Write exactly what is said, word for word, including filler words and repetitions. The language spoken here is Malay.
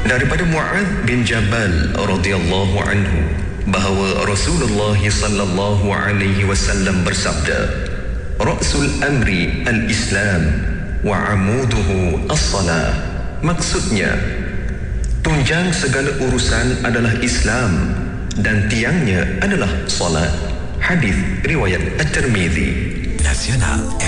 Daripada Mu'adz bin Jabal radhiyallahu anhu bahawa Rasulullah sallallahu alaihi wasallam bersabda, Ra'sul amri al-Islam wa amuduhu as-salah. Maksudnya, tunjang segala urusan adalah Islam dan tiangnya adalah salat. Hadis riwayat At-Tirmizi. Nasional